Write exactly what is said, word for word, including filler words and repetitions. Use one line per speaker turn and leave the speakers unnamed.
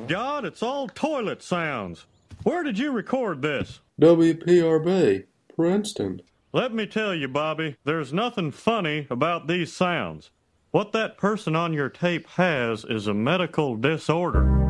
God, it's all toilet sounds. Where did you record this?
W P R B, Princeton.
Let me tell you, Bobby, there's nothing funny about these sounds. What that person on your tape has is a medical disorder.